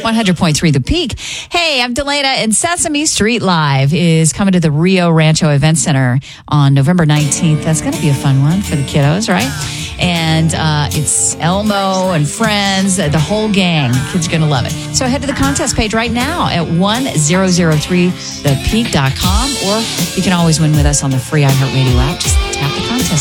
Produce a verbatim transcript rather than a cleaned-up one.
one hundred point three The Peak. Hey, I'm Delana, and Sesame Street Live is coming to the Rio Rancho Event Center on November nineteenth. That's going to be a fun one for the kiddos, right? And uh, it's Elmo and friends, the whole gang. Kids are going to love it. So head to the contest page right now at one thousand three the peak dot com, or you can always win with us on the free iHeartRadio app. Just tap the contest.